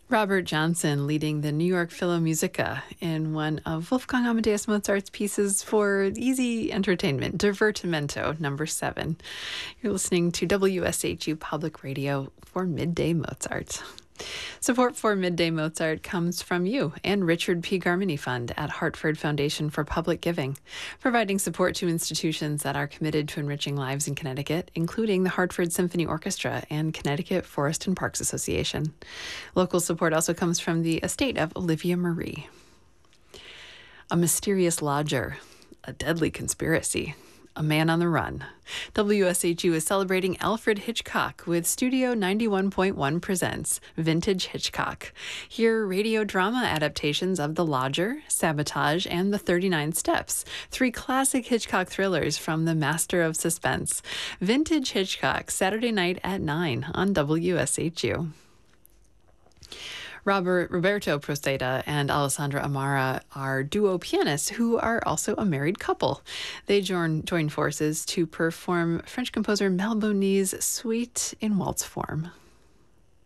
Robert Johnson leading the New York Philharmonica in one of Wolfgang Amadeus Mozart's pieces for easy entertainment, Divertimento, number 7. You're listening to WSHU Public Radio for Midday Mozart. Support for Midday Mozart comes from you and Richard P. Garmany Fund at Hartford Foundation for Public Giving, providing support to institutions that are committed to enriching lives in Connecticut, including the Hartford Symphony Orchestra and Connecticut Forest and Parks Association. Local support also comes from the estate of Olivia Marie. A mysterious lodger, a deadly conspiracy. A man on the run. WSHU is celebrating Alfred Hitchcock with Studio 91.1 presents Vintage Hitchcock. Hear radio drama adaptations of The Lodger, Sabotage, and The 39 Steps, 3 classic Hitchcock thrillers from the master of suspense. Vintage Hitchcock, Saturday night at 9 on WSHU. Roberto Proceda and Alessandra Amara are duo pianists who are also a married couple. They join forces to perform French composer Malboni's Suite in waltz form.